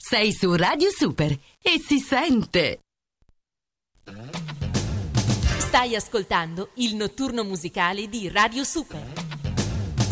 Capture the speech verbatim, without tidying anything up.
Sei su Radio Super e si sente. Stai ascoltando il notturno musicale di Radio Super.